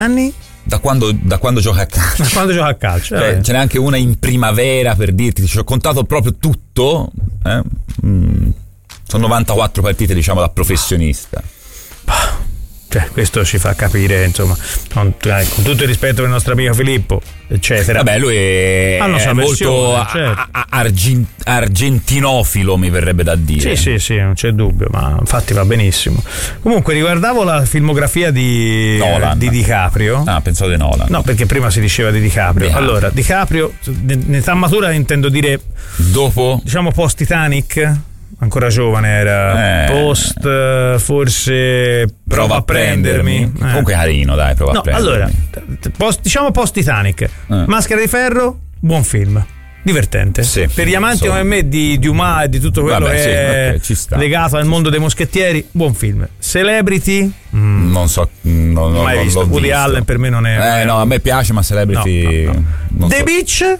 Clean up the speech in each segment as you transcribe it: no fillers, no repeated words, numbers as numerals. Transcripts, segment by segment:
anni? Da quando gioca a calcio. Da quando gioca a calcio. Cioè, ce n'è anche una in primavera, per dirti, ci ho contato proprio tutto. Sono 94 partite, diciamo, da professionista. Cioè, questo ci fa capire, insomma, con tutto il rispetto per il nostro amico Filippo, eccetera. Vabbè, lui è molto argentinofilo, mi verrebbe da dire. Sì, non c'è dubbio, ma infatti va benissimo. Comunque, riguardavo la filmografia di DiCaprio. Ah, pensavo di Nolan. No, perché prima si diceva di DiCaprio. Allora, DiCaprio, in età matura intendo dire dopo, diciamo, post Titanic. Ancora giovane era, post forse Prova a prendermi. Comunque carino, dai, Prova a prendermi. Allora, post Titanic, Maschera di ferro, buon film, divertente. Sì, per gli amanti come me di Dumas e di tutto quello che è legato al mondo dei moschettieri, buon film. Celebrity, non so, non mai visto. Woody Allen per me non è. No, a me piace, ma Celebrity. No. The Beach.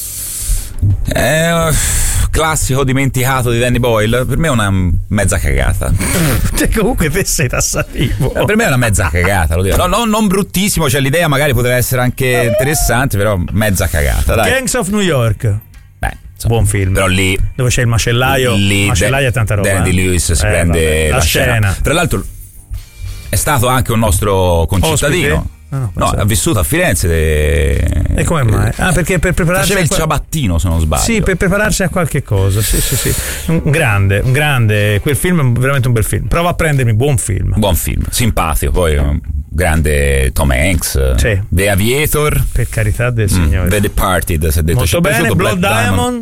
Classico dimenticato di Danny Boyle, per me è una mezza cagata. Cioè, comunque te sei tassativo. Per me è una mezza cagata, lo dico. No, non bruttissimo, cioè l'idea magari poteva essere anche interessante, però mezza cagata, dai. Gangs of New York. Beh, insomma, buon film. Però lì dove c'è il macellaio, è tanta roba. Danny Lewis si prende la scena. Tra l'altro è stato anche un nostro concittadino. Ospite? No, ha vissuto a Firenze e come mai? Perché per prepararsi faceva il ciabattino, se non sbaglio. Sì, per prepararsi a qualche cosa. Sì. Un grande, quel film è veramente un bel film. Prova a prendermi, buon film, simpatico, poi un grande Tom Hanks. Sì. The Aviator, per carità del Signore. The Departed, si è detto. Molto bene. Blood Diamond.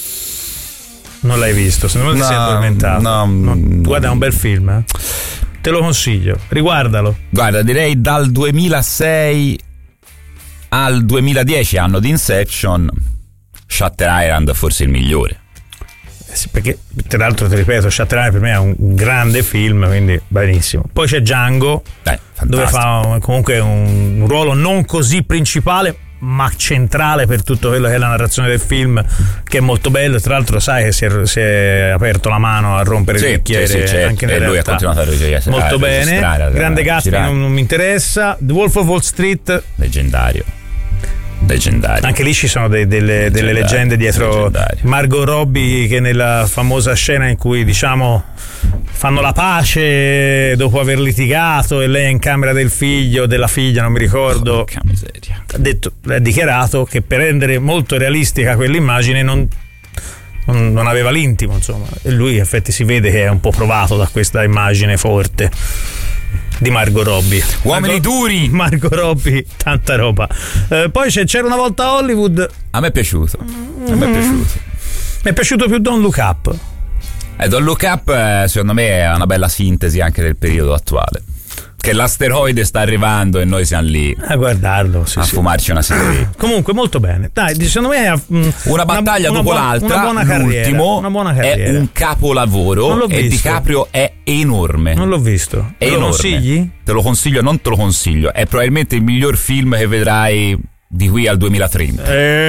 Non l'hai visto, secondo me ti sei addormentato. Guarda, è un bel film, te lo consiglio, riguardalo. Guarda, direi dal 2006 al 2010, anno di Inception, Shutter Island forse il migliore. Sì, perché tra l'altro ti ripeto, Shutter Island per me è un grande film, quindi benissimo. Poi c'è Django, dove fa comunque un ruolo non così principale, ma centrale per tutto quello che è la narrazione del film, che è molto bello. Tra l'altro sai che si è aperto la mano a rompere il bicchiere, certo. Anche nella lui realtà. Ha continuato a registrare molto bene. Grande Gatsby non mi interessa. The Wolf of Wall Street, leggendario. Anche lì ci sono delle leggende dietro. Margot Robbie, che nella famosa scena in cui, diciamo, fanno la pace dopo aver litigato e lei è in camera della figlia, non mi ricordo. Porca miseria. Ha dichiarato che per rendere molto realistica quell'immagine non aveva l'intimo, insomma, e lui in effetti si vede che è un po' provato da questa immagine forte di Margot Robbie. Uomini duri. Margot Robbie, tanta roba. Poi c'era una volta a Hollywood. A me è piaciuto. Mi è piaciuto più Don't Look Up. Don't Look Up secondo me è una bella sintesi anche del periodo attuale, che l'asteroide sta arrivando e noi siamo lì a guardarlo, fumarci una sigaretta. Comunque molto bene, dai, secondo me è una battaglia dopo l'altra. Una buona carriera, è un capolavoro e DiCaprio è enorme. Non l'ho visto. Te lo consigli? Te lo consiglio, non te lo consiglio, è probabilmente il miglior film che vedrai di qui al 2030.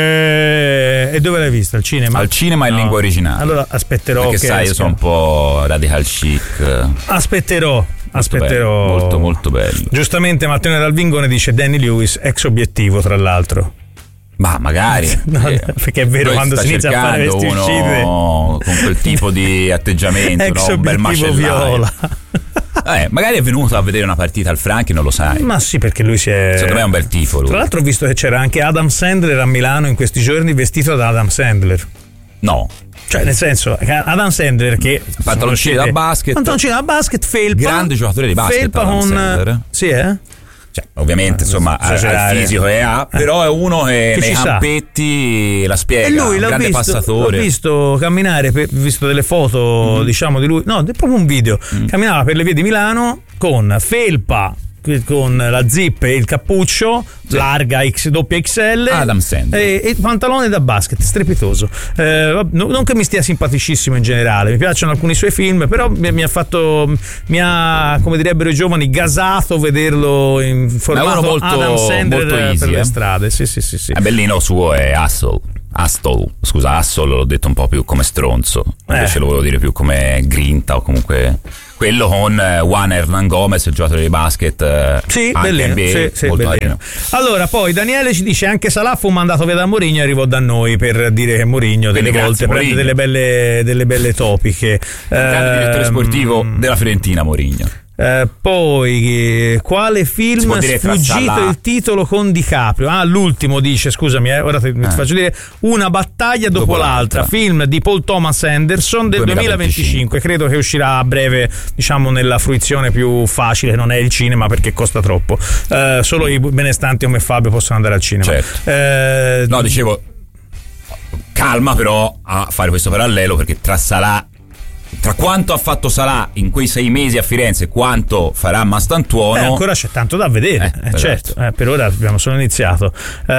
E dove l'hai visto? Al cinema? Al cinema in lingua originale. Allora aspetterò, perché sai, io sono un po' radical chic. Aspetterò. Molto molto bello. Giustamente Matteo Dalvingone dice Danny Lewis, ex obiettivo, tra l'altro. Ma magari perché è vero, quando si inizia a fare questi uscite con quel tipo di atteggiamento, ex un bel macellaio viola. Magari è venuto a vedere una partita al Franchi, non lo sai. Ma sì, perché lui secondo me è un bel tifo lui. Tra l'altro ho visto che c'era anche Adam Sandler a Milano in questi giorni vestito da Adam Sandler. No, cioè nel senso, Adam Sandler che pantaloncini da basket, felpa, grande giocatore di basket, felpa Adam con Sandler. Sì, cioè, ovviamente insomma ha il fisico che ha, però è uno che nei campetti la spiega, e lui un grande passatore. L'ho visto camminare, visto delle foto diciamo di lui, no, è proprio un video, camminava per le vie di Milano con felpa, con la zip e il cappuccio, larga XXL, Adam Sandler, e pantalone da basket, strepitoso. Non che mi stia simpaticissimo in generale, mi piacciono alcuni suoi film, però mi ha, come direbbero i giovani, gasato vederlo in formato molto, Adam Sandler molto easy, per le strade. Sì. Il bellino suo è Hustle, l'ho detto un po' più come stronzo, invece lo volevo dire più come grinta, o comunque quello con Juan Hernan Gomez, il giocatore di basket. Sì, bellino. Sì, molto bellino. Allora, poi Daniele ci dice: anche Salah fu mandato via da Mourinho e arrivò da noi, per dire che Mourinho delle volte prende delle belle topiche. Grande direttore sportivo della Fiorentina, Mourinho. Poi quale film sfuggito il titolo con DiCaprio? L'ultimo dice, scusami, ora ti faccio dire, Una battaglia dopo l'altra, film di Paul Thomas Anderson del 2025. Credo che uscirà a breve, diciamo nella fruizione più facile, non è il cinema perché costa troppo, solo i benestanti come Fabio possono andare al cinema. Certo. No, dicevo, calma però a fare questo parallelo, perché tra quanto ha fatto Salah in quei 6 mesi a Firenze e quanto farà Mastantuono, ancora c'è tanto da vedere. Certo, per ora abbiamo solo iniziato.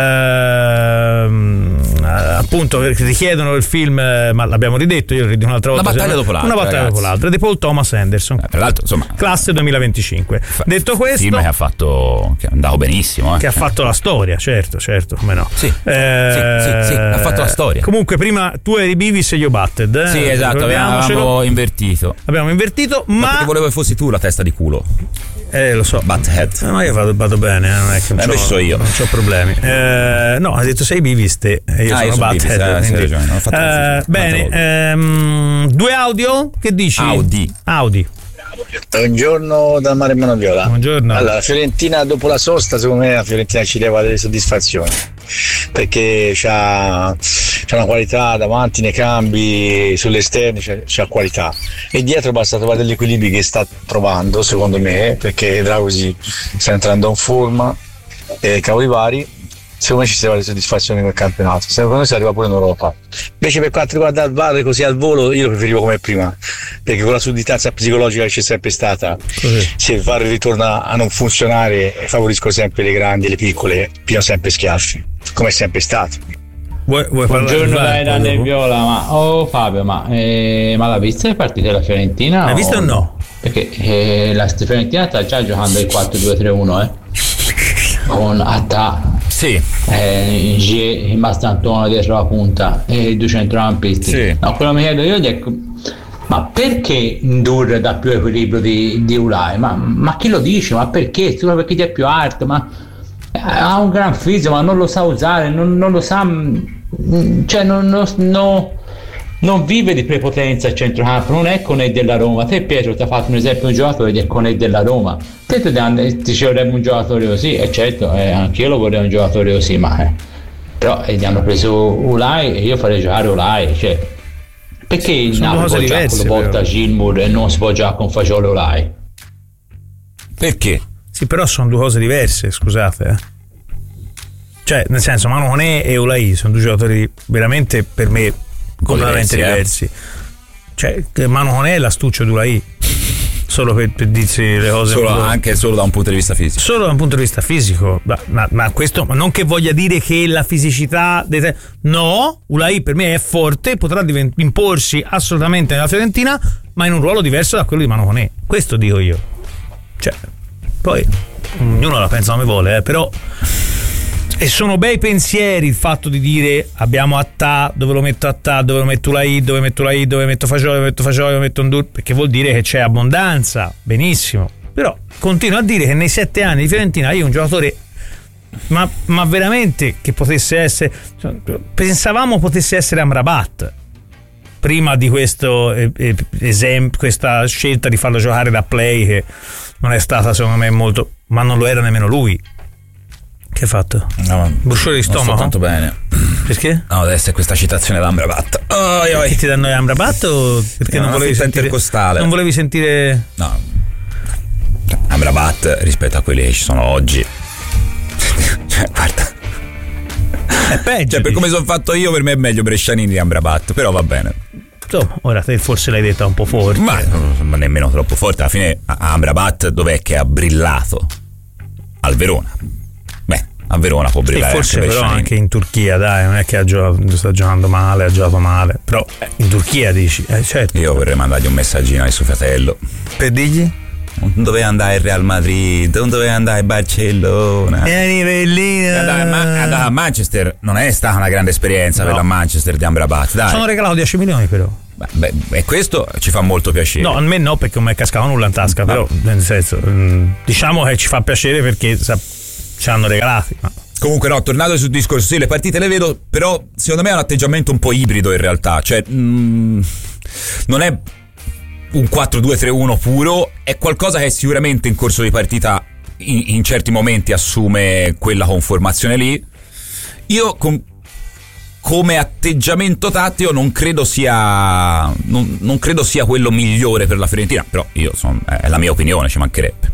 Appunto, perché ti chiedono il film, ma l'abbiamo ridetto, io rido un'altra volta. Una battaglia dopo l'altra, di Paul Thomas Anderson, tra l'altro, insomma, classe 2025. Detto questo, film che è andato benissimo, che ha fatto la storia, certo, come no. Sì, ha fatto la storia. Comunque prima tu eri Beavis e io Butted. Sì, esatto, abbiamo invertito, ma perché volevo che fossi tu la testa di culo. Lo so, Butthead. Ma io vado bene, non è che invece so io, non c'ho problemi. No, hai detto sei Beavis te e io sono Butthead. Bene, 2 audio, che dici? Audi. Buongiorno dal Mare Monaviola. Buongiorno. Allora, Fiorentina dopo la sosta, secondo me la Fiorentina ci leva delle soddisfazioni, perché c'ha una qualità davanti nei cambi, sulle esterne c'ha qualità, e dietro basta trovare degli equilibri che sta trovando, secondo me, perché Dragosi sta entrando in forma, cavoli vari. Secondo me ci sarà le soddisfazioni nel campionato, secondo me si arriva pure in Europa. Invece per quanto riguarda il VAR, così al volo, io lo preferivo come prima, perché con la sudditanza psicologica che c'è sempre stata, se il VAR ritorna a non funzionare, favorisco sempre le grandi e le piccole, piano sempre schiaffi, come è sempre stato. Buongiorno dai Danne Viola, Fabio, ma l'ha vista le partite della Fiorentina? L'hai vista o no? Perché la Fiorentina sta già giocando il 4-2-3-1, con Atta, il Mastantuono dietro la punta e i 2 centrocampisti. Sì. No, quello che mi chiedo io è: ma perché indurre da più equilibrio di Ulai? Ma chi lo dice? Ma perché? Solo perché è più alto? Ma ha un gran fisico, ma non lo sa usare, non lo sa, cioè non vive di prepotenza a centrocampo, non è Conè della Roma. Te, Pietro, ti ha fatto un esempio di un giocatore che è Conè della Roma. Te ti ci vorrebbe un giocatore così, e certo, anch'io lo vorrei un giocatore così, però gli hanno preso Ulai e io farei giocare Ulai, cioè, perché il Napoli può giocare con Lobotka, Gilmour e non si può giocare con Fagiolo Ulai? Perché? Sì, però sono 2 cose diverse, scusate. Cioè, nel senso, Manu Conè e Ulai sono 2 giocatori veramente, per me, completamente diversi. Cioè, Manu Conè è l'astuccio di Ulai, solo per dirsi le cose, anche solo da un punto di vista fisico. Solo da un punto di vista fisico, ma questo non che voglia dire che la fisicità no, Ulai per me è forte, potrà imporsi assolutamente nella Fiorentina, ma in un ruolo diverso da quello di Manu Conè. Questo dico io. Cioè, poi ognuno la pensa come vuole, però. E sono bei pensieri il fatto di dire: abbiamo Atta, dove lo metto Atta, dove lo metto Ulai, dove metto Fagioli, dove metto Ndur, perché vuol dire che c'è abbondanza, benissimo. Però continuo a dire che nei 7 anni di Fiorentina io un giocatore, ma veramente, che potesse essere, pensavamo potesse essere Amrabat prima di questo esempio, questa scelta di farlo giocare da play, che non è stata secondo me molto, ma non lo era nemmeno lui. Che hai fatto? No, brusciore di stomaco? Non sto tanto bene. Perché? No, deve essere questa citazione da Amrabat. Che ti danno Amrabat o perché non volevi sentire intercostale? Non volevi sentire? No. Amrabat rispetto a quelli che ci sono oggi. Cioè, guarda. È peggio. Cioè, per come sono fatto io, per me è meglio Brescianini di Amrabat, però va bene. Ora te forse l'hai detta un po' forte. Ma nemmeno troppo forte. Alla fine Amrabat dov'è che ha brillato? Al Verona. A Verona può brillare, forse anche però anche in Turchia, dai, non è che sta giocando male, ha giocato male, però in Turchia dici, certo. Io vorrei mandargli un messaggino al suo fratello per dirgli non doveva andare il Real Madrid, non doveva andare il Barcellona, andare a Manchester non è stata una grande esperienza per la Manchester di Amrabat, dai. Sono regalato 10 milioni però. Beh, e questo ci fa molto piacere. No, a me no, perché non mi è cascato nulla in tasca, però nel senso, diciamo che ci fa piacere perché ci hanno regalati. Comunque no, tornato sul discorso, sì, le partite le vedo, però secondo me è un atteggiamento un po' ibrido in realtà, cioè non è un 4-2-3-1 puro, è qualcosa che sicuramente in corso di partita in certi momenti assume quella conformazione lì. Io come atteggiamento tattico non credo sia quello migliore per la Fiorentina, però è la mia opinione, ci mancherebbe.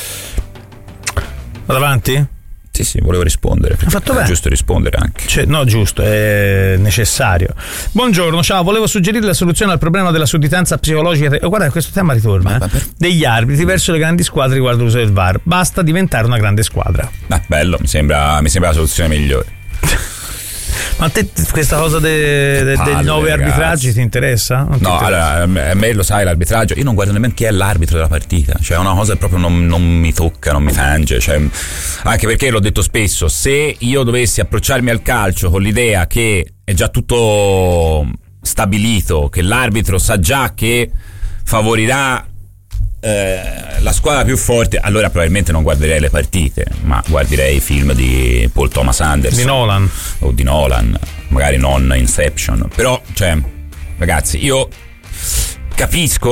Vado avanti? Sì, volevo rispondere. Hai fatto bene. È giusto rispondere anche. No, giusto, è necessario. Buongiorno, ciao, volevo suggerire la soluzione al problema della sudditanza psicologica. Guarda, questo tema ritorna. Degli arbitri verso le grandi squadre riguardo l'uso del VAR. Basta diventare una grande squadra. Bello, mi sembra la soluzione migliore. Ma a te questa cosa dei 9 arbitraggi ti interessa? No, allora, a me lo sai l'arbitraggio, io non guardo nemmeno chi è l'arbitro della partita, cioè è una cosa che proprio non mi tocca, non mi tange, cioè, anche perché l'ho detto spesso, se io dovessi approcciarmi al calcio con l'idea che è già tutto stabilito, che l'arbitro sa già che favorirà la squadra più forte, allora probabilmente non guarderei le partite, ma guarderei i film di Paul Thomas Anderson, di Nolan, magari non Inception. Però, cioè, ragazzi, io capisco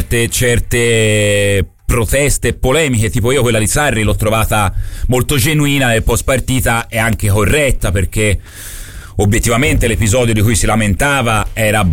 certe proteste e polemiche, tipo io quella di Sarri l'ho trovata molto genuina nel post partita e anche corretta, perché obiettivamente l'episodio di cui si lamentava era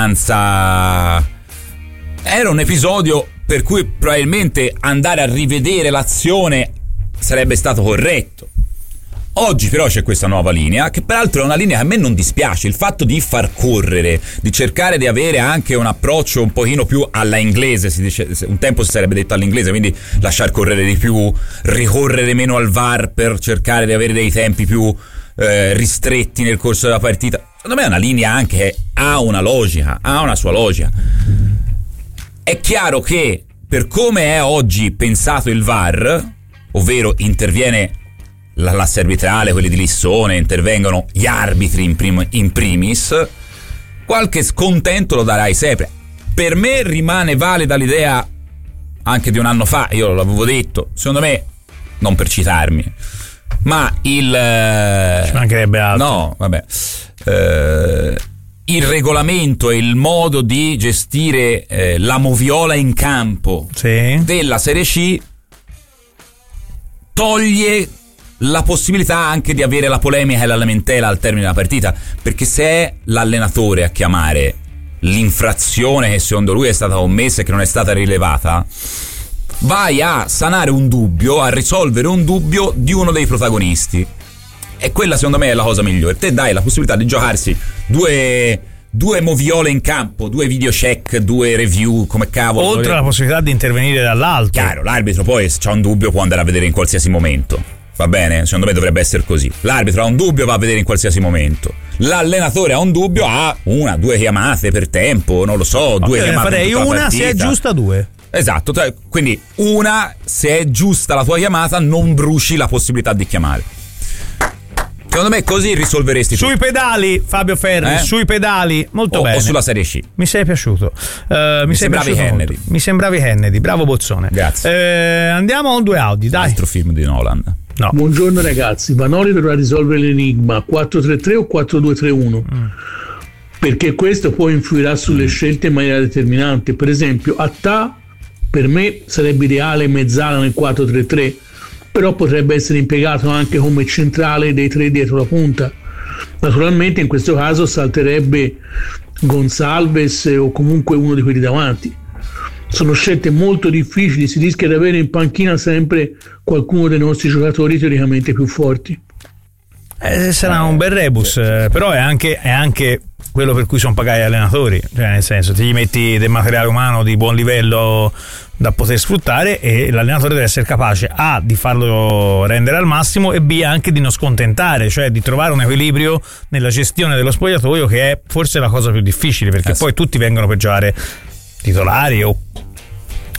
un episodio per cui probabilmente andare a rivedere l'azione sarebbe stato corretto. Oggi però c'è questa nuova linea, che peraltro è una linea che a me non dispiace, il fatto di far correre, di cercare di avere anche un approccio un pochino più alla inglese, si dice, un tempo si sarebbe detto all'inglese, quindi lasciar correre di più, ricorrere meno al VAR per cercare di avere dei tempi più ristretti nel corso della partita. Secondo me è una linea anche che ha una logica, ha una sua logica. È chiaro che per come è oggi pensato il VAR, ovvero interviene l'asse arbitrale, quelli di Lissone, intervengono gli arbitri in primis, qualche scontento lo darai sempre. Per me rimane valida l'idea anche di un anno fa, io l'avevo detto, secondo me, non per citarmi, ma ci mancherebbe altro. No, vabbè. Il regolamento e il modo di gestire la moviola in campo della Serie C toglie la possibilità anche di avere la polemica e la lamentela al termine della partita, perché se è l'allenatore a chiamare l'infrazione che secondo lui è stata commessa e che non è stata rilevata, vai a sanare un dubbio, a risolvere un dubbio di uno dei protagonisti. E quella secondo me è la cosa migliore. Te dai la possibilità di giocarsi due moviole in campo, 2 video check, 2 review, come cavolo. Oltre alla possibilità di intervenire dall'alto. Chiaro, l'arbitro poi se c'ha un dubbio può andare a vedere in qualsiasi momento. Va bene? Secondo me dovrebbe essere così. L'arbitro ha un dubbio, va a vedere in qualsiasi momento. L'allenatore ha un dubbio, ha 1-2 chiamate per tempo, non lo so, 2 chiamate. Farei una, se è giusta 2. Esatto, quindi una, se è giusta la tua chiamata, non bruci la possibilità di chiamare. Secondo me così risolveresti sui tutto. Pedali, Fabio Ferri, sui pedali, molto bene. O sulla Serie C. Mi sei piaciuto. Mi sembravi Kennedy. Mi sembravi Kennedy, bravo Bozzone. Grazie. Andiamo con 2 Audi, dai. Altro film di Nolan. No. Buongiorno ragazzi, Vanoli dovrà risolvere l'enigma 4-3-3 o 4-2-3-1. Perché questo poi influirà sulle scelte in maniera determinante. Per esempio, Attà per me sarebbe ideale mezzala nel 4-3-3, però potrebbe essere impiegato anche come centrale dei 3 dietro la punta. Naturalmente in questo caso salterebbe Gonçalves o comunque uno di quelli davanti. Sono scelte molto difficili, si rischia di avere in panchina sempre qualcuno dei nostri giocatori teoricamente più forti. Sarà un bel rebus, però è anche quello per cui sono pagati gli allenatori, cioè nel senso ti gli metti del materiale umano di buon livello da poter sfruttare e l'allenatore deve essere capace A di farlo rendere al massimo e B anche di non scontentare, cioè di trovare un equilibrio nella gestione dello spogliatoio, che è forse la cosa più difficile, perché poi tutti vengono per giocare titolari o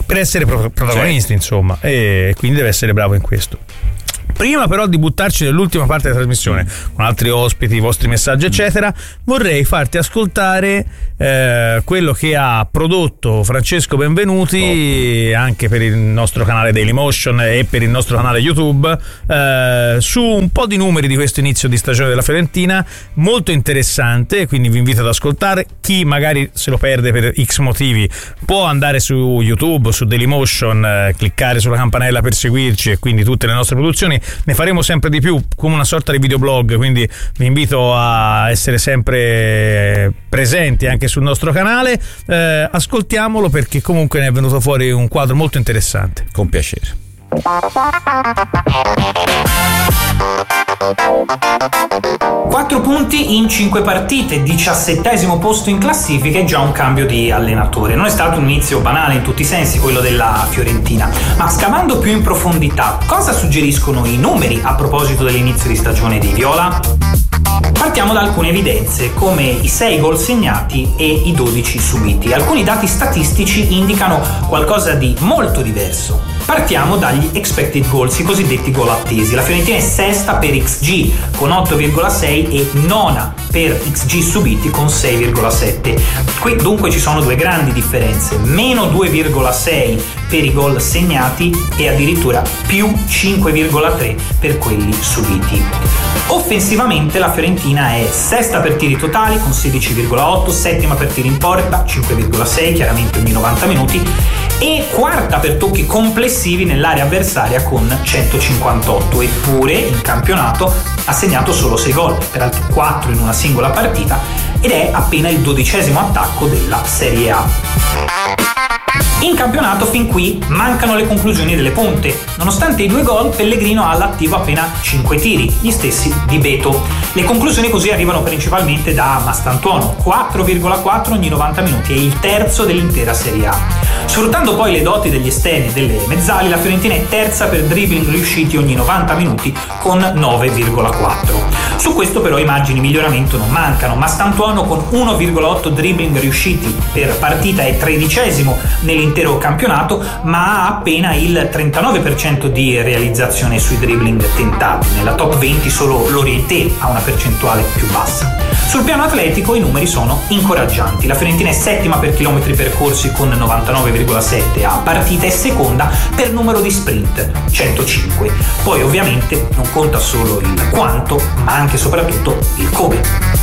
per essere protagonisti, insomma, e quindi deve essere bravo in questo. Prima però di buttarci nell'ultima parte della trasmissione con altri ospiti, i vostri messaggi eccetera, vorrei farti ascoltare quello che ha prodotto Francesco Benvenuti anche per il nostro canale Dailymotion e per il nostro canale YouTube su un po' di numeri di questo inizio di stagione della Fiorentina, molto interessante, quindi vi invito ad ascoltare. Chi magari se lo perde per X motivi può andare su YouTube, su Dailymotion, cliccare sulla campanella per seguirci e quindi tutte le nostre produzioni. Ne faremo sempre di più come una sorta di videoblog, quindi vi invito a essere sempre presenti anche sul nostro canale. Ascoltiamolo perché comunque ne è venuto fuori un quadro molto interessante. Con piacere. 4 punti in 5 partite, 17° posto in classifica e già un cambio di allenatore. Non è stato un inizio banale in tutti i sensi quello della Fiorentina, ma scavando più in profondità, cosa suggeriscono i numeri a proposito dell'inizio di stagione di Viola? Partiamo da alcune evidenze, come i 6 gol segnati e i 12 subiti. Alcuni dati statistici indicano qualcosa di molto diverso. Partiamo dagli expected goals, i cosiddetti gol attesi. La Fiorentina è sesta per XG con 8,6 e nona per XG subiti con 6,7. Qui dunque ci sono due grandi differenze, meno 2,6 per i gol segnati e addirittura più 5,3 per quelli subiti. Offensivamente la Fiorentina è sesta per tiri totali con 16,8, settima per tiri in porta 5,6, chiaramente ogni 90 minuti, e quarta per tocchi complessivi nell'area avversaria con 158, eppure in campionato ha segnato solo 6 gol, peraltro 4 in una singola partita, ed è appena il 12° attacco della Serie A. In campionato fin qui mancano le conclusioni delle punte. Nonostante i 2 gol, Pellegrino ha all'attivo appena 5 tiri, gli stessi di Beto. Le conclusioni così arrivano principalmente da Mastantuono, 4,4 ogni 90 minuti, è il terzo dell'intera Serie A. Sfruttando poi le doti degli esterni e delle mezzali, la Fiorentina è terza per dribbling riusciti ogni 90 minuti con 9,4. Su questo però i margini di miglioramento non mancano. Mastantuono con 1,8 dribbling riusciti per partita è 13° nell'intero campionato, ma ha appena il 39% di realizzazione sui dribbling tentati. Nella top 20 solo l'Orientè ha una percentuale più bassa. Sul piano atletico i numeri sono incoraggianti. La Fiorentina è settima per chilometri percorsi con 99,7 a partita e seconda per numero di sprint, 105. Poi ovviamente non conta solo il quanto, ma anche e soprattutto il come.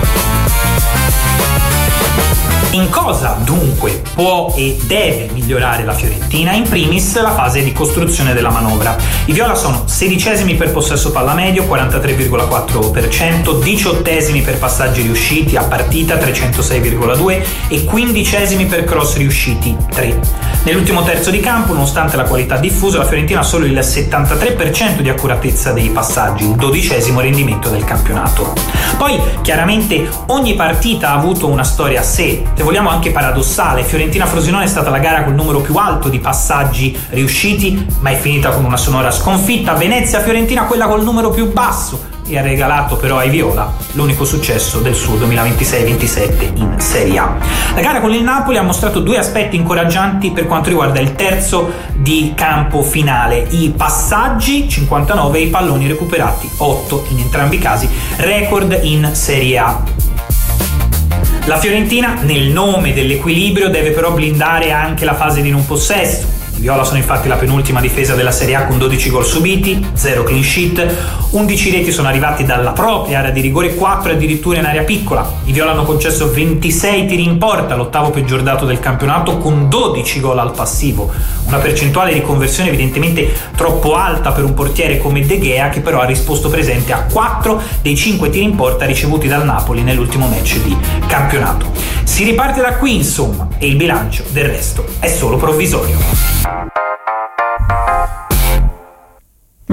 In cosa dunque può e deve migliorare la Fiorentina? In primis la fase di costruzione della manovra. I viola sono 16° per possesso palla medio, 43,4%, 18° per passaggi riusciti a partita, 306,2%, e 15° per cross riusciti, 3. Nell'ultimo terzo di campo, nonostante la qualità diffusa, la Fiorentina ha solo il 73% di accuratezza dei passaggi, il 12° rendimento del campionato. Poi chiaramente ogni partita ha avuto una storia a sé, se vogliamo anche paradossale. Fiorentina-Frosinone è stata la gara col numero più alto di passaggi riusciti, ma è finita con una sonora sconfitta. Venezia-Fiorentina quella col numero più basso, e ha regalato però ai viola l'unico successo del suo 2026-27 in Serie A. La gara con il Napoli ha mostrato due aspetti incoraggianti per quanto riguarda il terzo di campo finale: i passaggi 59 e i palloni recuperati 8, in entrambi i casi record in Serie A. La Fiorentina, nel nome dell'equilibrio, deve però blindare anche la fase di non possesso. I viola sono infatti la penultima difesa della Serie A con 12 gol subiti, 0 clean sheet, 11 reti sono arrivati dalla propria area di rigore, 4 addirittura in area piccola. I viola hanno concesso 26 tiri in porta, l'8° peggior dato del campionato, con 12 gol al passivo. Una percentuale di conversione evidentemente troppo alta per un portiere come De Gea, che però ha risposto presente a 4 dei 5 tiri in porta ricevuti dal Napoli nell'ultimo match di campionato. Si riparte da qui insomma, e il bilancio del resto è solo provvisorio.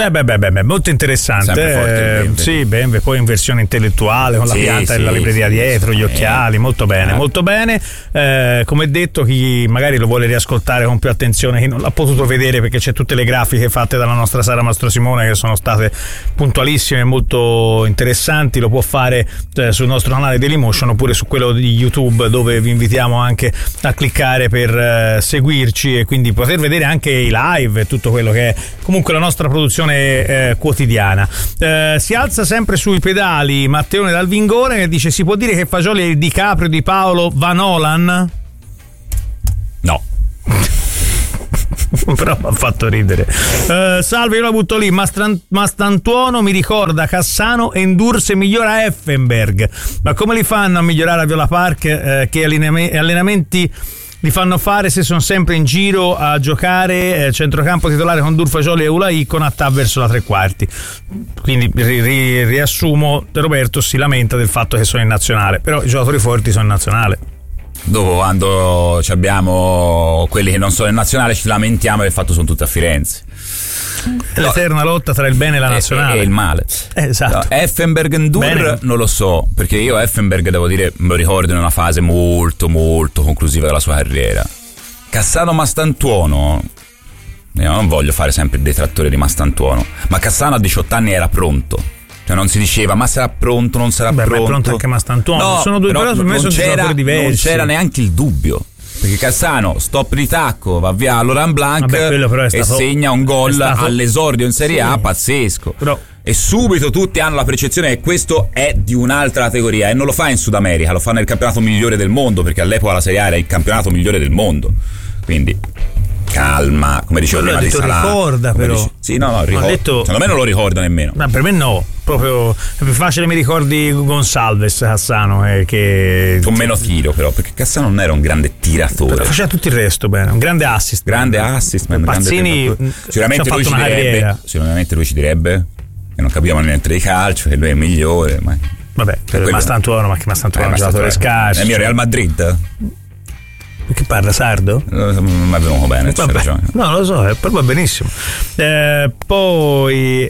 molto interessante. Forte, sì, Benve, poi in versione intellettuale con la pianta e la libreria dietro, gli occhiali, molto bene, molto bene. Come detto, chi magari lo vuole riascoltare con più attenzione, chi non l'ha potuto vedere, perché c'è tutte le grafiche fatte dalla nostra Sara Mastrosimone che sono state puntualissime e molto interessanti, lo può fare sul nostro canale Dailymotion oppure su quello di YouTube, dove vi invitiamo anche a cliccare per seguirci e quindi poter vedere anche i live e tutto quello che è comunque la nostra produzione quotidiana. Si alza sempre sui pedali Matteone dal Vingone, che dice: si può dire che Fagioli è il DiCaprio di Paolo Van Olan? No. Però mi ha fatto ridere. Salve, io la butto lì. Mastantuono mi ricorda Cassano e Endurse migliora Effenberg. Ma come li fanno a migliorare a Viola Park? Che allenamenti li fanno fare se sono sempre in giro a giocare centrocampo titolare con Fagioli e Ulai con Attà verso la tre quarti. Quindi riassumo, Roberto si lamenta del fatto che sono in nazionale, però i giocatori forti sono in nazionale. Dopo, quando abbiamo quelli che non sono in nazionale, ci lamentiamo del fatto sono tutti a Firenze. L'eterna lotta tra il bene e la nazionale e il male. Esatto. No, Effenberg Endur non lo so, perché io Effenberg, devo dire, me lo ricordo in una fase molto molto conclusiva della sua carriera. Cassano Mastantuono, io non voglio fare sempre il detrattore di Mastantuono, ma Cassano a 18 anni era pronto. Cioè non si diceva ma sarà pronto, non sarà pronto. È pronto anche Mastantuono. No, sono due, però per me sono giocatori diversi. Non c'era neanche il dubbio, perché Cassano stop di tacco, va via a Laurent Blanc e segna un gol all'esordio in Serie A pazzesco. Però e subito tutti hanno la percezione che questo è di un'altra categoria, e non lo fa in Sud America, lo fa nel campionato migliore del mondo, perché all'epoca la Serie A era il campionato migliore del mondo. Quindi calma, come dicevo prima di Salah. Ricorda, però. Sì, no, ricorda. Secondo me non lo ricorda nemmeno. No, per me no. Proprio è più facile mi ricordi Gonsalves Cassano che con meno tiro, però, perché Cassano non era un grande tiratore, però faceva tutto il resto bene, un grande assist. Pazzini sicuramente lui ci direbbe che non capiamo niente di calcio, che lui è il migliore, ma vabbè, Mastantuono, è un giocatore scarso. È il mio Real Madrid. Che parla sardo? Non è venuto bene. No, lo so, proprio benissimo. Poi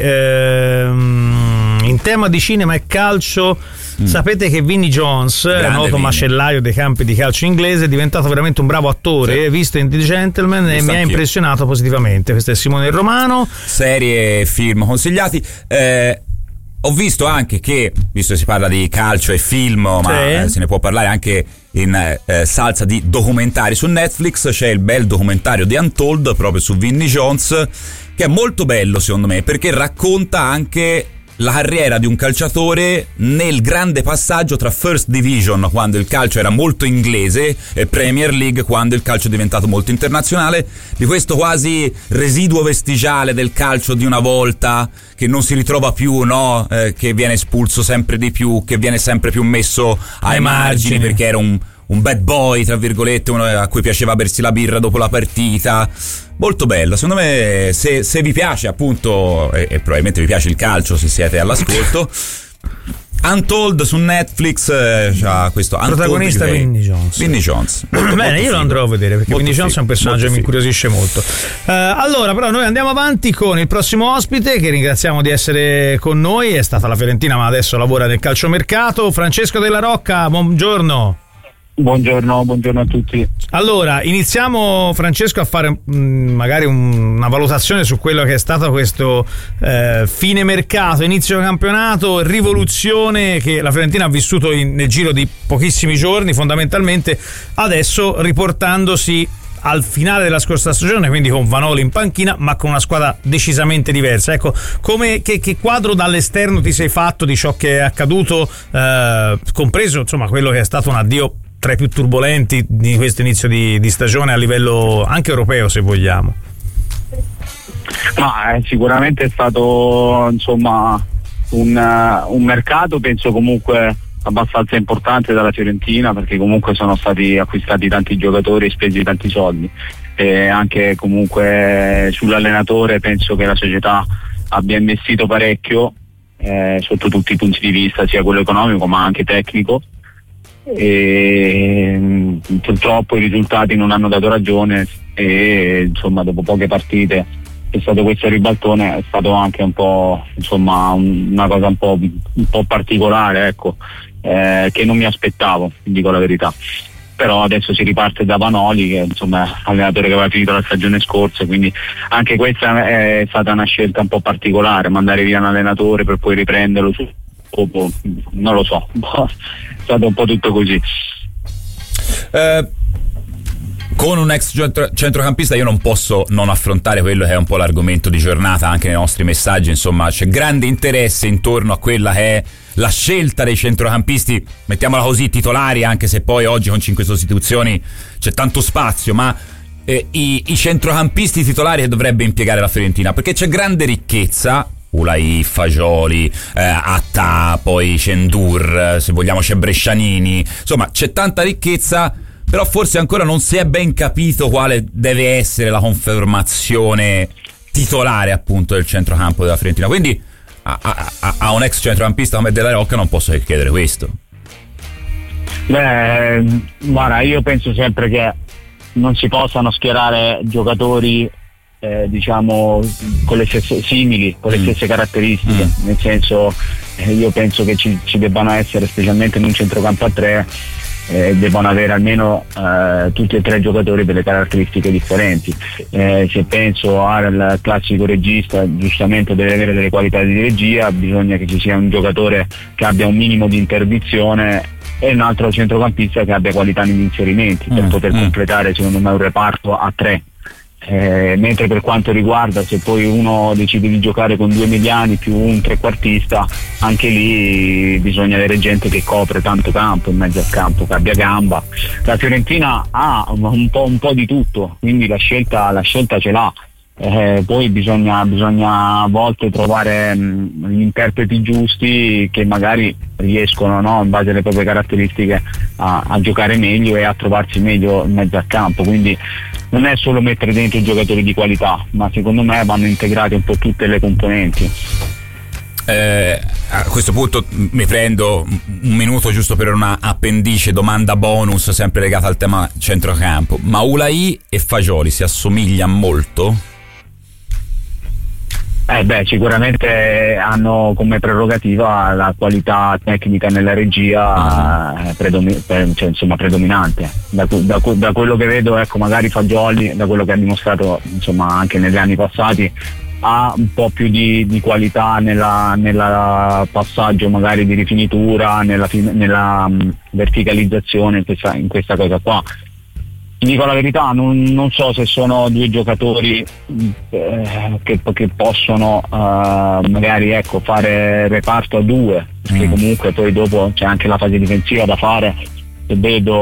in tema di cinema e calcio, sapete che Vinnie Jones, noto macellaio dei campi di calcio inglese, è diventato veramente un bravo attore, visto in The Gentleman, e mi ha impressionato positivamente. Questo è Simone il Romano. Serie e film consigliati. Ho visto anche che, visto che si parla di calcio e film, ma se ne può parlare anche in salsa di documentari su Netflix, c'è il bel documentario di Untold proprio su Vinnie Jones, che è molto bello secondo me, perché racconta anche la carriera di un calciatore nel grande passaggio tra First Division, quando il calcio era molto inglese, e Premier League, quando il calcio è diventato molto internazionale, di questo quasi residuo vestigiale del calcio di una volta che non si ritrova più, no? Che viene espulso sempre di più, che viene sempre più messo ai margini perché era un bad boy, tra virgolette, uno a cui piaceva bersi la birra dopo la partita. Molto bello, secondo me, se vi piace appunto, e probabilmente vi piace il calcio se siete all'ascolto, Untold su Netflix c'ha questo protagonista Vinnie Jones. Bene, io lo andrò a vedere, perché Vinnie Jones è un personaggio che mi incuriosisce molto. Allora, però, noi andiamo avanti con il prossimo ospite, che ringraziamo di essere con noi. È stata la Fiorentina, ma adesso lavora nel calciomercato. Francesco Della Rocca, buongiorno. Buongiorno a tutti. Allora, iniziamo, Francesco, a fare magari una valutazione su quello che è stato questo fine mercato, inizio campionato, rivoluzione che la Fiorentina ha vissuto nel giro di pochissimi giorni, fondamentalmente adesso riportandosi al finale della scorsa stagione, quindi con Vanoli in panchina, ma con una squadra decisamente diversa. Ecco, che quadro dall'esterno ti sei fatto di ciò che è accaduto, compreso insomma quello che è stato un addio tra i più turbolenti di questo inizio di stagione a livello anche europeo, se vogliamo? Ma sicuramente è stato insomma un mercato, penso comunque abbastanza importante dalla Fiorentina, perché comunque sono stati acquistati tanti giocatori e spesi tanti soldi, e anche comunque sull'allenatore penso che la società abbia investito parecchio sotto tutti i punti di vista, sia quello economico ma anche tecnico, e purtroppo i risultati non hanno dato ragione, e insomma dopo poche partite c'è stato questo ribaltone, è stato anche un po', insomma, una cosa un po' particolare, ecco, che non mi aspettavo, dico la verità. Però adesso si riparte da Vanoli, che insomma è allenatore che aveva finito la stagione scorsa, quindi anche questa è stata una scelta un po' particolare, mandare via un allenatore per poi riprenderlo dopo, non lo so, è stato un po' tutto così. Con un ex centrocampista io non posso non affrontare quello che è un po' l'argomento di giornata anche nei nostri messaggi, insomma c'è grande interesse intorno a quella che è la scelta dei centrocampisti, mettiamola così, titolari, anche se poi oggi con 5 sostituzioni c'è tanto spazio, ma i centrocampisti titolari che dovrebbe impiegare la Fiorentina, perché c'è grande ricchezza. Ulai, Fagioli, Attà, poi Cendur, se vogliamo c'è Brescianini, insomma c'è tanta ricchezza, però forse ancora non si è ben capito quale deve essere la confermazione titolare appunto del centrocampo della Fiorentina, quindi a un ex centrocampista come Della Rocca non posso che chiedere questo. Beh, guarda, io penso sempre che non si possano schierare giocatori diciamo con le stesse simili, con le stesse caratteristiche, nel senso io penso che ci debbano essere, specialmente in un centrocampo a 3, devono avere almeno tutti e 3 giocatori delle caratteristiche differenti. Se penso al classico regista, giustamente deve avere delle qualità di regia, bisogna che ci sia un giocatore che abbia un minimo di interdizione e un altro centrocampista che abbia qualità negli inserimenti per poter completare secondo me un reparto a 3. Mentre per quanto riguarda, se poi uno decide di giocare con 2 mediani più un trequartista, anche lì bisogna avere gente che copre tanto campo, in mezzo al campo, che abbia gamba. La Fiorentina ha un po' di tutto, quindi la scelta ce l'ha. Poi bisogna a volte trovare gli interpreti giusti che magari riescono, no, in base alle proprie caratteristiche a giocare meglio e a trovarsi meglio in mezzo al campo, quindi non è solo mettere dentro i giocatori di qualità, ma secondo me vanno integrate un po' tutte le componenti. A questo punto mi prendo un minuto giusto per una appendice domanda bonus sempre legata al tema centrocampo, ma Ulai e Fagioli si assomigliano molto? Sicuramente hanno come prerogativa la qualità tecnica nella regia predominante. Da quello che vedo, ecco, magari Fagioli, da quello che ha dimostrato insomma anche negli anni passati, ha un po' più di qualità nella passaggio magari di rifinitura, nella verticalizzazione in questa cosa qua. Dico la verità, non so se sono 2 giocatori che possono magari, ecco, fare reparto a 2, perché comunque poi dopo c'è anche la fase difensiva da fare. Li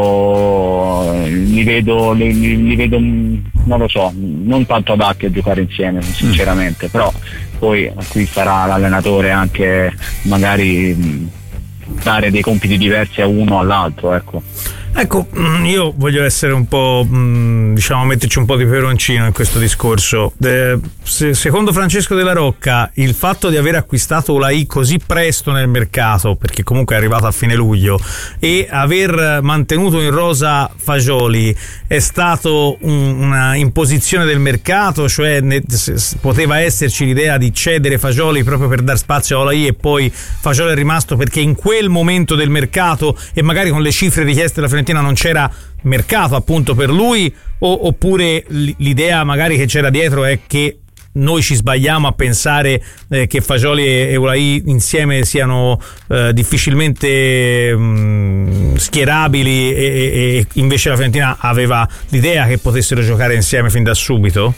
vedo non lo so, non tanto adatti a giocare insieme sinceramente, però poi qui sarà l'allenatore anche magari dare dei compiti diversi a uno o all'altro, ecco. Ecco, io voglio essere un po', diciamo, metterci un po' di peperoncino in questo discorso. Secondo Francesco Della Rocca, il fatto di aver acquistato Ulai così presto nel mercato, perché comunque è arrivato a fine luglio, e aver mantenuto in rosa Fagioli è stato una imposizione del mercato, cioè poteva esserci l'idea di cedere Fagioli proprio per dar spazio a Ulai e poi Fagioli è rimasto perché in quel momento del mercato e magari con le cifre richieste dalla Fiorentina non c'era mercato appunto per lui, oppure l'idea magari che c'era dietro è che noi ci sbagliamo a pensare che Fagioli e Ulai insieme siano difficilmente schierabili e invece la Fiorentina aveva l'idea che potessero giocare insieme fin da subito?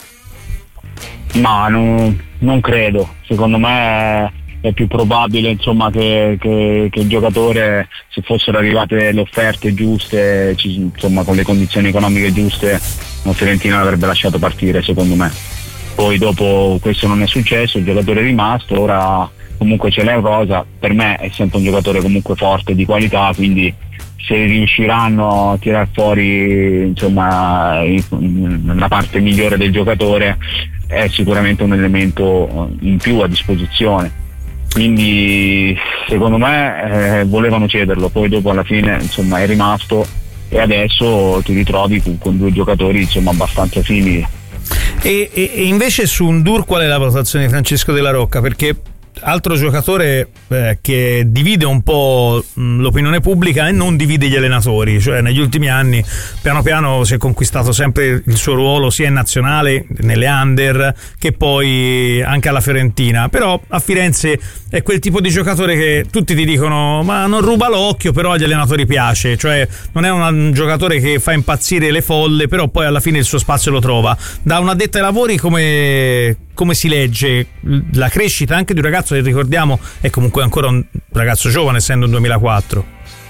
Ma non credo, secondo me è più probabile insomma che il giocatore, se fossero arrivate le offerte giuste, insomma con le condizioni economiche giuste, la Fiorentina l'avrebbe lasciato partire, secondo me. Poi dopo questo non è successo, il giocatore è rimasto, ora comunque ce l'è in rosa, per me è sempre un giocatore comunque forte, di qualità, quindi se riusciranno a tirar fuori insomma la parte migliore del giocatore è sicuramente un elemento in più a disposizione. Quindi secondo me volevano cederlo, poi dopo alla fine insomma è rimasto e adesso ti ritrovi con 2 giocatori insomma abbastanza simili. E invece su N'Dour qual è la valutazione di Francesco Della Rocca? Perché altro giocatore che divide un po' l'opinione pubblica e non divide gli allenatori, cioè negli ultimi anni piano piano si è conquistato sempre il suo ruolo sia in nazionale, nelle under, che poi anche alla Fiorentina, però a Firenze è quel tipo di giocatore che tutti ti dicono ma non ruba l'occhio, però agli allenatori piace, cioè non è un giocatore che fa impazzire le folle, però poi alla fine il suo spazio lo trova. Da un addetto ai lavori come si legge la crescita anche di un ragazzo che, ricordiamo, è comunque ancora un ragazzo giovane, essendo un 2004?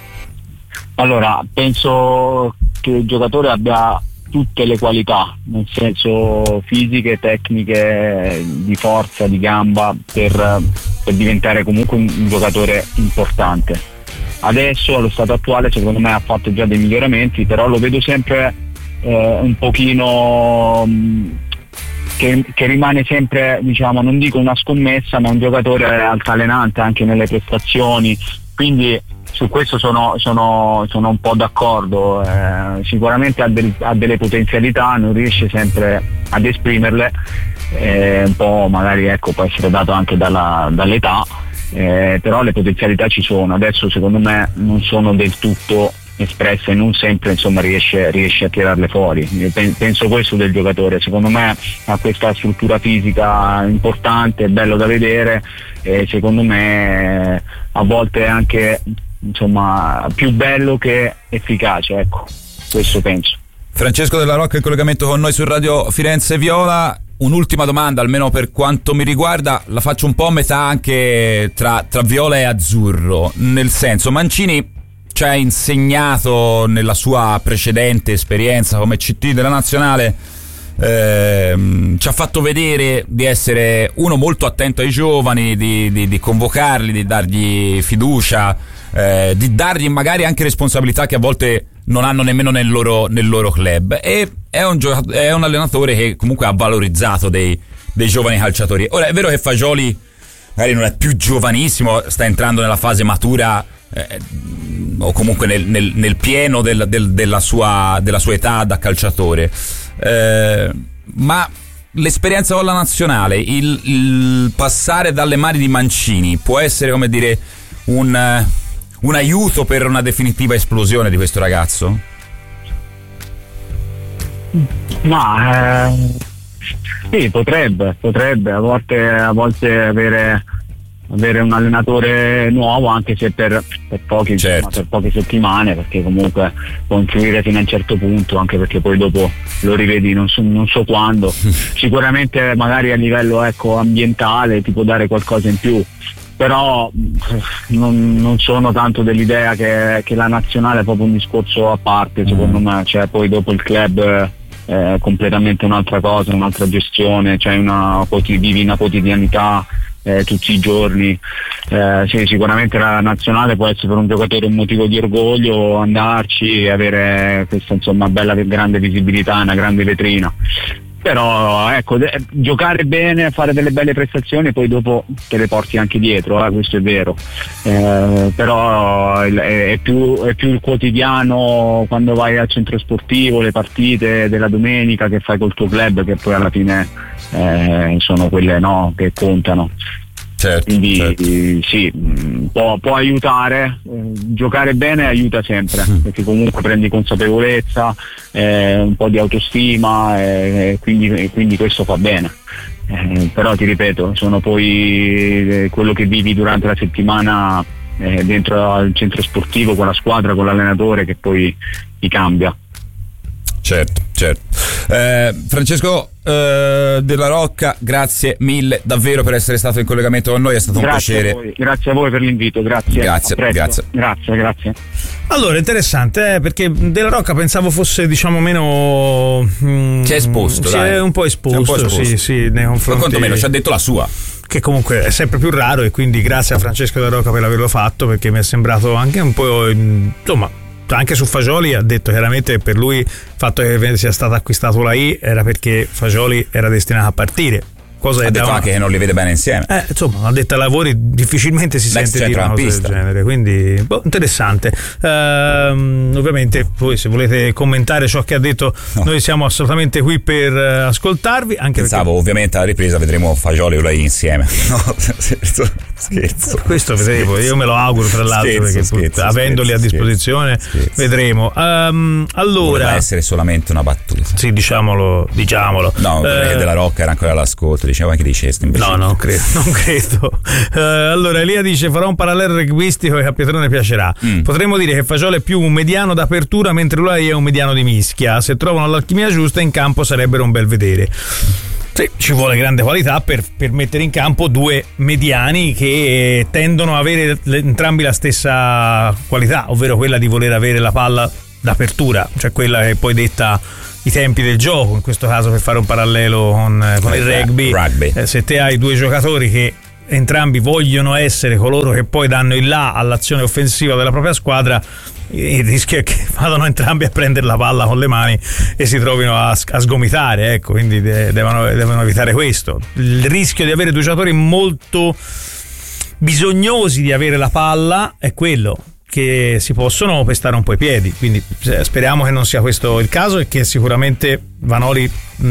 Allora, penso che il giocatore abbia tutte le qualità, nel senso fisiche, tecniche, di forza, di gamba, per diventare comunque un giocatore importante. Adesso, allo stato attuale, secondo me ha fatto già dei miglioramenti, però lo vedo sempre un pochino... Che rimane sempre, diciamo, non dico una scommessa, ma un giocatore altalenante anche nelle prestazioni, quindi su questo sono un po' d'accordo. Sicuramente ha delle potenzialità, non riesce sempre ad esprimerle, un po' magari, ecco, può essere dato anche dall'età, però le potenzialità ci sono. Adesso secondo me non sono del tutto espresse e non sempre, insomma, riesce a tirarle fuori. Penso questo del giocatore, secondo me ha questa struttura fisica importante, è bello da vedere, e secondo me a volte è anche, insomma, più bello che efficace, ecco, questo penso. Francesco Della Rocca in collegamento con noi su Radio Firenze Viola. Un'ultima domanda, almeno per quanto mi riguarda, la faccio un po' a metà anche tra viola e azzurro, nel senso, Mancini ci ha insegnato nella sua precedente esperienza come CT della nazionale, ci ha fatto vedere di essere uno molto attento ai giovani, di convocarli, di dargli fiducia, di dargli magari anche responsabilità che a volte non hanno nemmeno nel loro club, e è un allenatore che comunque ha valorizzato dei giovani calciatori. Ora è vero che Fagioli magari non è più giovanissimo, sta entrando nella fase matura, o comunque nel pieno della sua età da calciatore, ma l'esperienza con la nazionale, il passare dalle mani di Mancini può essere, come dire, un aiuto per una definitiva esplosione di questo ragazzo? Ma sì, potrebbe a volte avere un allenatore nuovo, anche se per pochi, certo, per poche settimane, perché comunque può influire fino a un certo punto, anche perché poi dopo lo rivedi non so quando. Sicuramente magari a livello, ecco, ambientale ti può dare qualcosa in più, però non sono tanto dell'idea che la nazionale è proprio un discorso a parte, secondo me. Cioè, poi dopo il club è completamente un'altra cosa, un'altra gestione, cioè vivi una quotidianità tutti i giorni. Sì, sicuramente la nazionale può essere per un giocatore un motivo di orgoglio andarci e avere questa, insomma, bella grande visibilità, una grande vetrina. Però ecco, giocare bene, fare delle belle prestazioni, poi dopo te le porti anche dietro, questo è vero, però è più il quotidiano, quando vai al centro sportivo, le partite della domenica che fai col tuo club, che poi alla fine sono quelle, no, che contano. Certo, quindi certo. Sì, può aiutare, giocare bene aiuta sempre, perché comunque prendi consapevolezza, un po' di autostima, quindi questo fa bene. Però ti ripeto, sono poi quello che vivi durante la settimana dentro al centro sportivo, con la squadra, con l'allenatore, che poi ti cambia. Certo. Francesco Della Rocca, grazie mille davvero per essere stato in collegamento con noi, è stato un piacere. Grazie a voi per l'invito, grazie. Grazie. Allora, interessante, perché Della Rocca pensavo fosse, diciamo, meno si è esposto, si è un po' esposto. Sì, nei confronti, quantomeno ci ha detto la sua, che comunque è sempre più raro, e quindi grazie a Francesco Della Rocca per averlo fatto, perché mi è sembrato anche un po', insomma, anche su Fagioli ha detto chiaramente che per lui il fatto che sia stato acquistato la I era perché Fagioli era destinato a partire, cosa ha detto anche che non li vede bene insieme. Insomma, addetto ai lavori difficilmente si sente dire una cosa del genere, quindi interessante. Ovviamente poi se volete commentare ciò che ha detto, noi siamo assolutamente qui per ascoltarvi, anche pensavo perché... ovviamente alla ripresa vedremo Fagioli e Ulai insieme. No, scherzo. Questo vedremo, io me lo auguro tra l'altro, perché avendoli a disposizione vedremo. Allora voleva essere solamente una battuta. Sì, diciamolo. No, perché Della Rocca era ancora all'ascolto, diceva anche dicesti invece. No, non credo. Allora Elia dice: farò un parallelo rugbyistico che a Pietrone piacerà. Potremmo dire che Fagioli è più un mediano d'apertura mentre Ulai è un mediano di mischia. Se trovano l'alchimia giusta in campo sarebbero un bel vedere. Sì, ci vuole grande qualità per mettere in campo due mediani che tendono a avere entrambi la stessa qualità, ovvero quella di voler avere la palla d'apertura, cioè quella che poi detta i tempi del gioco, in questo caso per fare un parallelo con il rugby. Se te hai due giocatori che entrambi vogliono essere coloro che poi danno il là all'azione offensiva della propria squadra, il rischio è che vadano entrambi a prendere la palla con le mani e si trovino a sgomitare, ecco, quindi devono evitare questo. Il rischio di avere due giocatori molto bisognosi di avere la palla è quello, che si possono pestare un po' i piedi, quindi speriamo che non sia questo il caso e che sicuramente Vanoli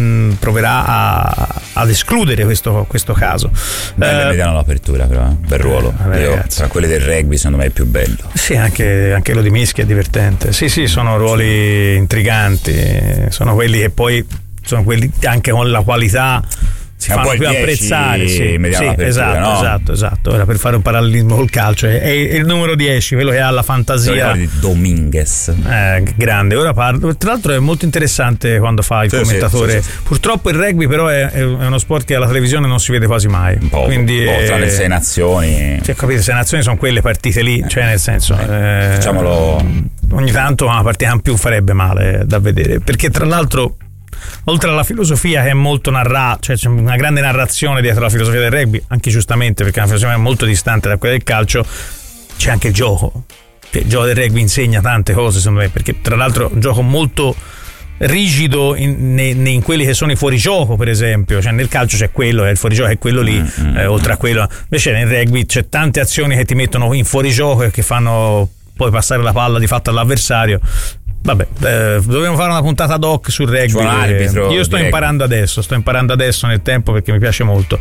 proverà ad escludere questo caso. Vediamo l'apertura, però bel ruolo. Tra quelli del rugby secondo me è il più bello. Sì, anche quello di mischia è divertente. Sì, sono ruoli intriganti, sono quelli che poi sono quelli anche con la qualità si fanno più apprezzare. Sì, esatto. Era per fare un parallelismo col calcio. È il numero 10, quello che ha la fantasia di Dominguez. Grande. Ora parlo. Tra l'altro è molto interessante quando fa il commentatore. Sì. Purtroppo il rugby però è uno sport che alla televisione non si vede quasi mai. Quindi tra le 6 nazioni. Cioè, capite, 6 nazioni sono quelle partite lì, cioè nel senso. Diciamolo. Ogni tanto una partita in più farebbe male da vedere. Perché tra l'altro, oltre alla filosofia che è molto cioè c'è una grande narrazione dietro la filosofia del rugby, anche giustamente perché è una filosofia molto distante da quella del calcio, c'è anche il gioco. Il gioco del rugby insegna tante cose, secondo me, perché tra l'altro è un gioco molto rigido in quelli che sono i fuorigioco, per esempio. Cioè nel calcio c'è quello, il fuorigioco è quello lì, oltre a quello. Invece nel rugby c'è tante azioni che ti mettono in fuorigioco e che fanno poi passare la palla di fatto all'avversario. Vabbè, dobbiamo fare una puntata doc sul rugby. Io sto imparando adesso nel tempo perché mi piace molto,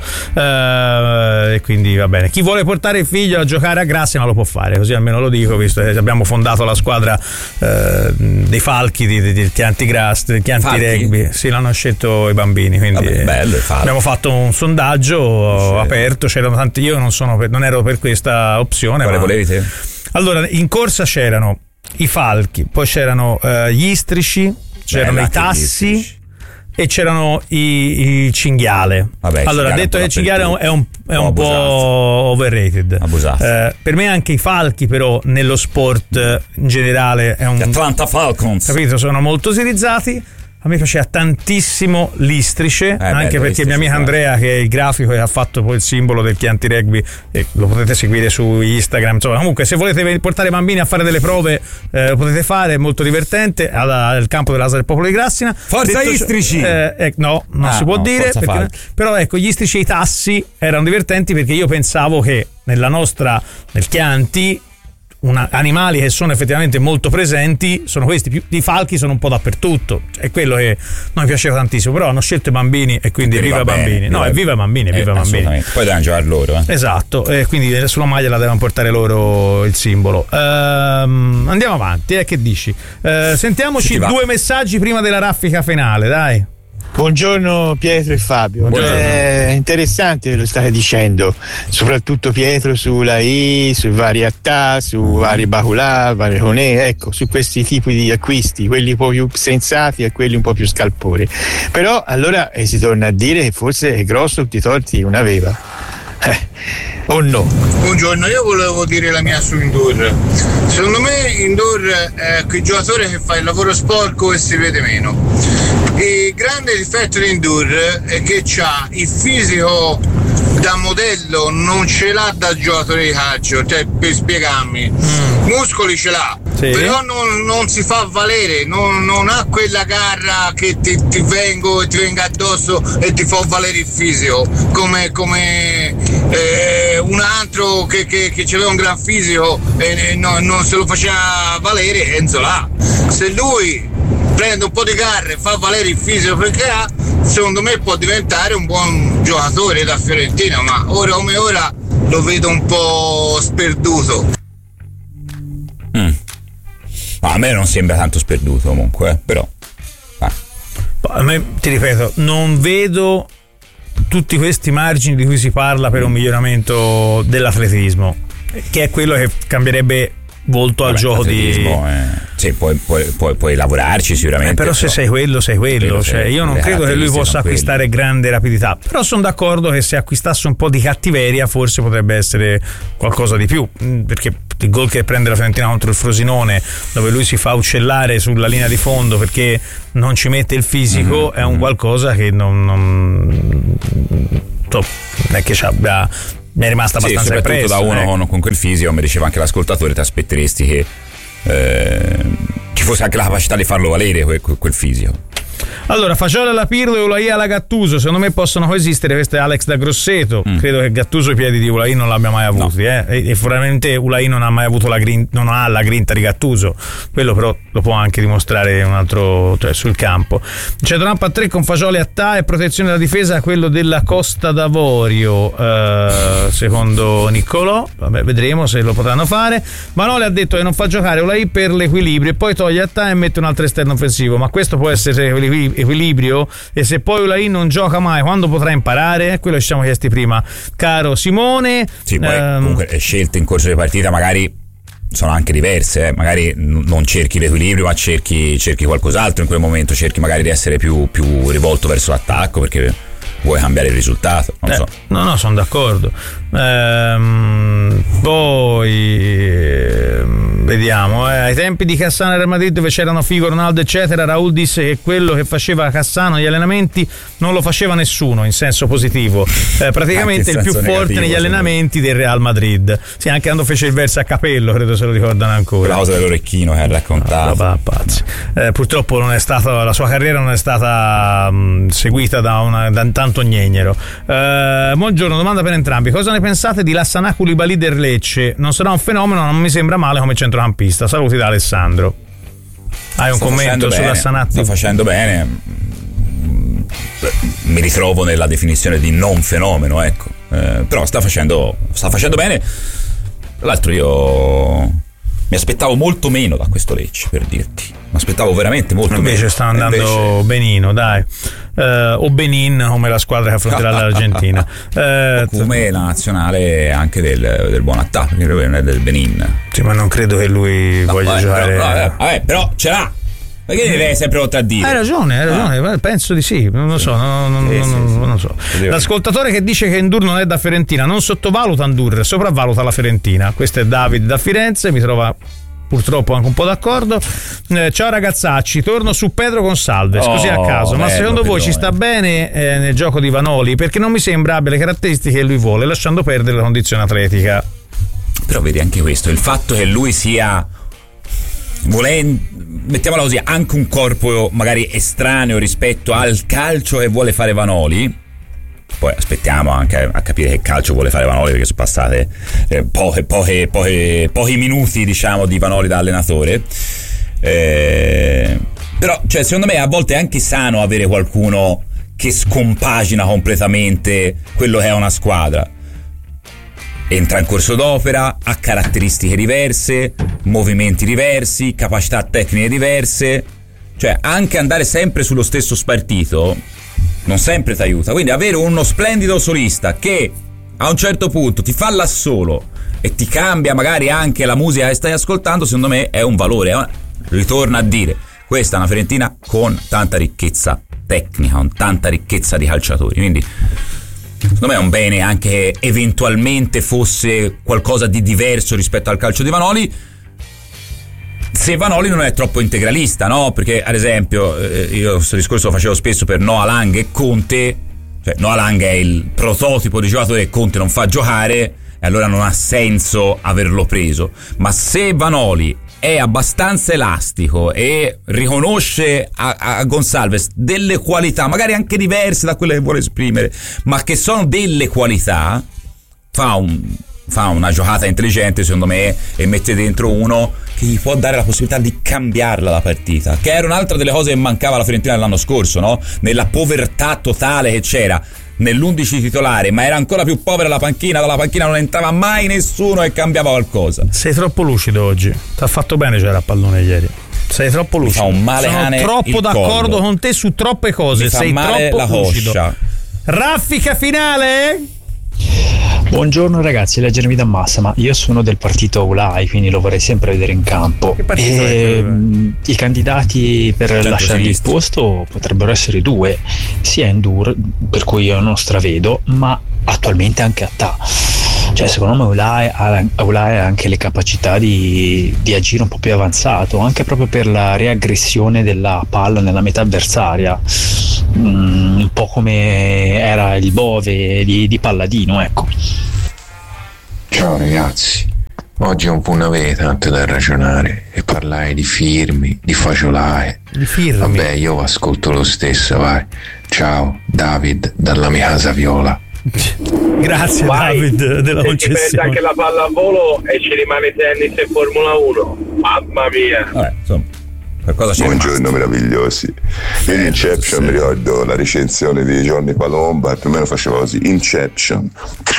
e quindi va bene. Chi vuole portare il figlio a giocare a Grassia lo può fare, così almeno lo dico, visto che abbiamo fondato la squadra dei Falchi di Chianti Rugby. Sì, l'hanno scelto i bambini, quindi bello, abbiamo fatto un sondaggio aperto, c'erano tanti, io non ero per questa opzione. Quale volevi te? Allora, in corsa c'erano i falchi, poi c'erano gli istrici, c'erano i tassi e c'erano i cinghiale. Vabbè, allora, detto che il cinghiale è un po' overrated, per me anche i falchi però nello sport in generale è un Atlanta Falcons, capito, sono molto utilizzati. A me piaceva tantissimo l'istrice, anche perché mia amica Andrea, che è il grafico e ha fatto poi il simbolo del Chianti Rugby, e lo potete seguire su Instagram. Insomma, comunque, se volete portare i bambini a fare delle prove, lo potete fare, è molto divertente. Al campo dell'Asa del Popolo di Grassina. Forza istrici! No, non si può dire. Perché, però ecco, gli istrici e i tassi erano divertenti perché io pensavo che nel Chianti animali che sono effettivamente molto presenti sono questi, i falchi sono un po' dappertutto, è quello che non mi piaceva tantissimo, però hanno scelto i bambini e quindi viva bambini. Viva bambini. Poi devono giocare loro, esatto, e quindi sulla maglia la devono portare loro il simbolo. Andiamo avanti, che dici? Sentiamoci 2 messaggi prima della raffica finale, dai. Buongiorno Pietro e Fabio. È interessante lo state dicendo, soprattutto Pietro sulla su vari Attà, su vari Baculà, vari Conè, ecco, su questi tipi di acquisti, quelli un po' più sensati e quelli un po' più scalpori. Però allora si torna a dire che forse è grosso tutti i torti non aveva. o no? Buongiorno, io volevo dire la mia su Ndour. Secondo me Ndour è quel giocatore che fa il lavoro sporco e si vede meno. Il grande difetto di Ndour è che c'ha il fisico da modello, non ce l'ha da giocatore di calcio, cioè, per spiegarmi, muscoli ce l'ha, sì, però non si fa valere, non ha quella garra che ti venga addosso e ti fa valere il fisico come un altro che aveva un gran fisico e non se lo faceva valere. Enzo là, se lui prende un po' di garra e fa valere il fisico perché ha, secondo me può diventare un buon giocatore da Fiorentina, ma ora come ora lo vedo un po' sperduto. A me non sembra tanto sperduto comunque, però a me, ti ripeto, non vedo tutti questi margini di cui si parla per un miglioramento dell'atletismo, che è quello che cambierebbe volto al gioco di sì, puoi lavorarci sicuramente, però se sei quello cioè, io non credo che lui possa acquistare grande rapidità, però sono d'accordo che se acquistasse un po' di cattiveria forse potrebbe essere qualcosa di più, perché il gol che prende la Fiorentina contro il Frosinone, dove lui si fa uccellare sulla linea di fondo perché non ci mette il fisico, è un qualcosa che non è che ci abbia. Mi è rimasta abbastanza soprattutto da uno con quel fisico. Mi diceva anche l'ascoltatore, ti aspetteresti che ci fosse anche la capacità di farlo valere quel fisico. Allora, Faciola alla Pirlo e Ulaì alla Gattuso, secondo me possono coesistere. Questo è Alex da Grosseto. Credo che Gattuso i piedi di Ulaì non l'abbia mai avuti, no. E probabilmente Ulaì non ha mai avuto non ha la grinta di Gattuso, quello però lo può anche dimostrare un altro, cioè sul campo. C'è Trampa a 3 con Fagioli a Ta e protezione della difesa, quello della Costa d'Avorio, secondo Niccolò. Vabbè, vedremo se lo potranno fare. Vanoli ha detto che non fa giocare Ulaì per l'equilibrio e poi toglie a Ta e mette un altro esterno offensivo, ma questo può essere equilibrio? E se poi Ulaì non gioca mai, quando potrà imparare? Quello ci siamo chiesti prima, caro Simone. Sì, poi comunque le scelte in corso di partita magari sono anche diverse, magari non cerchi l'equilibrio ma cerchi qualcos'altro in quel momento, cerchi magari di essere più rivolto verso l'attacco perché vuoi cambiare il risultato, non so. No, sono d'accordo. Poi vediamo, ai tempi di Cassano e Real Madrid, dove c'erano Figo, Ronaldo eccetera, Raul disse che quello che faceva Cassano negli allenamenti non lo faceva nessuno in senso positivo, praticamente il più forte negli allenamenti del Real Madrid. Sì, anche quando fece il verso a capello, credo se lo ricordano ancora, la cosa dell'orecchino che ha raccontato. Purtroppo non è stata, la sua carriera non è stata seguita da tanto gnegnero. Buongiorno, domanda per entrambi: cosa ne pensate di Lassana Koulibaly del Lecce? Non sarà un fenomeno, non mi sembra male come centrocampista. Saluti da Alessandro. Hai un commento sulla Lassana? Sta facendo bene, mi ritrovo nella definizione di non fenomeno, ecco, però sta facendo bene. Tra l'altro io mi aspettavo molto meno da questo Lecce, per dirti, mi aspettavo veramente molto meno. Invece sta andando benino, dai. O Benin, come la squadra che affronterà l'Argentina, come la nazionale anche del buon attacco, che non è del Benin. Sì, ma non credo che lui voglia giocare. Però ce l'ha. Perché deve sempre contraddire? Hai ragione, penso di sì, non lo so, non so. L'ascoltatore che dice che Ndour non è da Fiorentina non sottovaluta Ndour, sopravvaluta la Fiorentina. Questo è David da Firenze, mi trova purtroppo anche un po' d'accordo. Ciao ragazzacci, torno su Pedro Gonçalves, così a caso, ma secondo voi ci sta bene nel gioco di Vanoli? Perché non mi sembra abbia le caratteristiche che lui vuole, lasciando perdere la condizione atletica. Però vedi anche questo, il fatto che lui sia, mettiamola così, anche un corpo magari estraneo rispetto al calcio che vuole fare Vanoli. Poi aspettiamo anche a capire che calcio vuole fare Vanoli, perché sono passate pochi minuti, diciamo, di Vanoli da allenatore. Però, cioè, secondo me a volte è anche sano avere qualcuno che scompagina completamente quello che è una squadra. Entra in corso d'opera, ha caratteristiche diverse, movimenti diversi, capacità tecniche diverse. Cioè, anche andare sempre sullo stesso spartito non sempre ti aiuta. Quindi avere uno splendido solista che a un certo punto ti fa l'assolo e ti cambia magari anche la musica che stai ascoltando, secondo me è un valore. Ritorno a dire, questa è una Fiorentina con tanta ricchezza tecnica, con tanta ricchezza di calciatori, quindi secondo me è un bene anche eventualmente fosse qualcosa di diverso rispetto al calcio di Vanoli, se Vanoli non è troppo integralista, no? Perché ad esempio io questo discorso lo facevo spesso per Noah Lang e Conte, cioè Noah Lang è il prototipo di giocatore che Conte non fa giocare e allora non ha senso averlo preso, ma se Vanoli è abbastanza elastico e riconosce a Gonçalves delle qualità magari anche diverse da quelle che vuole esprimere, ma che sono delle qualità, fa una giocata intelligente secondo me e mette dentro uno che gli può dare la possibilità di cambiarla la partita, che era un'altra delle cose che mancava alla Fiorentina l'anno scorso, no? Nella povertà totale che c'era nell'11 titolare, ma era ancora più povera la panchina, dalla panchina non entrava mai nessuno e cambiava qualcosa. Sei troppo lucido oggi, ti ha fatto bene giocare a pallone ieri. Sei troppo lucido. Mi fa un male. Sono troppo d'accordo con te su troppe cose. Mi fa sei male troppo la lucido. coscia. Raffica finale? Buongiorno ragazzi, leggermi da massa, ma io sono del partito Aulai, quindi lo vorrei sempre vedere in campo. I candidati per lasciare il posto potrebbero essere due, sia Ndour, per cui io non stravedo, ma attualmente anche Attah. Cioè secondo me Aulai ha anche le capacità di agire un po' più avanzato, anche proprio per la reaggressione della palla nella metà avversaria, un po' come era il Bove di Palladino, ecco. Ciao ragazzi, oggi un po' ne avete tanto da ragionare e parlare di firmi, di faciolai. Di firmi? Vabbè, io ascolto lo stesso, vai. Ciao, David, dalla mia casa viola. Grazie David della concessione. Ci mette anche la pallavolo e ci rimane tennis e Formula 1. Mamma mia. Vabbè, insomma, qualcosa c'è. Buongiorno meravigliosi. Io in Inception mi ricordo la recensione di Johnny Palomba e più o meno faceva così: Inception.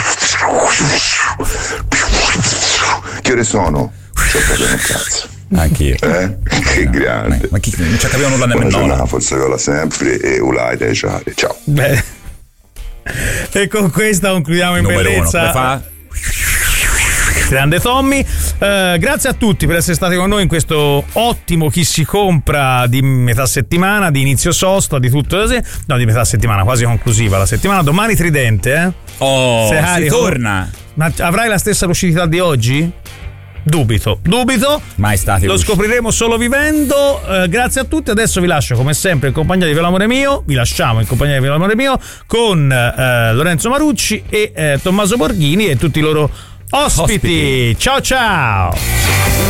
Che ore sono? C'ho proprio un cazzo. Anch'io. Che grande. Ma chi non ci capiva nulla nemmeno. Forse viola sempre e Ulai dai ciare. Ciao. Beh. E con questa concludiamo in numero bellezza. Come fa? Grande Tommy, grazie a tutti per essere stati con noi in questo ottimo Chi si compra di metà settimana, di inizio sosta, di tutto no, di metà settimana, quasi conclusiva la settimana. Domani Tridente, si torna. Ma avrai la stessa lucidità di oggi? Dubito. Mai stati lo scopriremo solo vivendo. Grazie a tutti. Adesso vi lascio come sempre in compagnia di L'amore mio. Vi lasciamo in compagnia di L'amore mio con Lorenzo Marucci e Tommaso Borghini e tutti i loro ospiti. Ciao ciao.